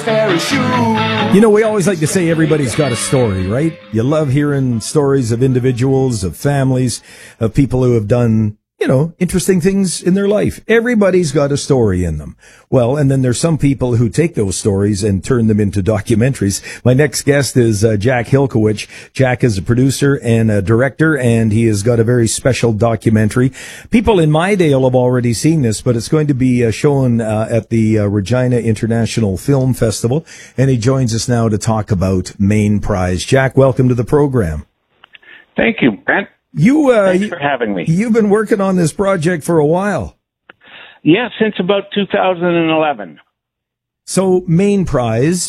parachute. You know, we always like to say everybody's got a story, right? You love hearing stories of individuals, of families, of people who have done, you know, interesting things in their life. Everybody's got a story in them. Well, and then there's some people who take those stories and turn them into documentaries. My next guest is Jack Hilkowich. Jack is a producer and a director, and he has got a very special documentary. People in my day will have already seen this, but it's going to be shown at the Regina International Film Festival, and he joins us now to talk about Main Prize. Jack, welcome to the program. Thank you, Brent. Thanks for having me. You've been working on this project for a while. Yeah, since about 2011. So, Main Prize,